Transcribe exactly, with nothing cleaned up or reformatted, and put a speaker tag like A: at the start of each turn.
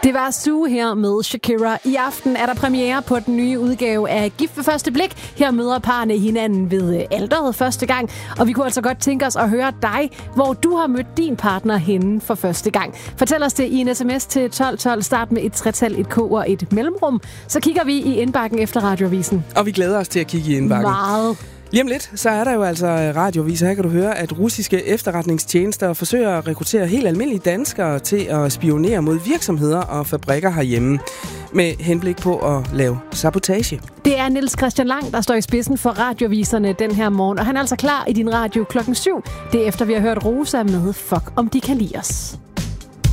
A: Det var Sue her med Shakira. I aften er der premiere på den nye udgave af Gift ved første blik. Her møder parerne hinanden ved alteret første gang. Og vi kunne altså godt tænke os at høre dig, hvor du har mødt din partner henne for første gang. Fortæl os det i en sms til tolv tolv. Start med et tretal, et k og et mellemrum. Så kigger vi i indbakken efter Radioavisen.
B: Og vi glæder os til at kigge i indbakken.
A: Meget.
B: Lige om lidt, så er der jo altså radioaviser. Her kan du høre, at russiske efterretningstjenester forsøger at rekruttere helt almindelige danskere til at spionere mod virksomheder og fabrikker herhjemme, med henblik på at lave sabotage.
A: Det er Niels Christian Lang, der står i spidsen for radioaviserne den her morgen, og han er altså klar i din radio klokken syv. Det er efter, vi har hørt Rosa med Fuck, om de kan lide os.